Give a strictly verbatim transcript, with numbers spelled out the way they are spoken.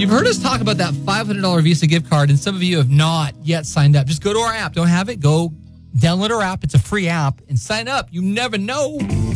You've heard us talk about that five hundred dollars Visa gift card, and some of you have not yet signed up. Just go to our app. Don't have it? Go download our app. It's a free app and sign up. You never know.